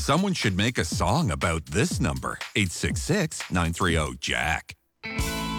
Someone should make a song about this number, 866-930-JACK.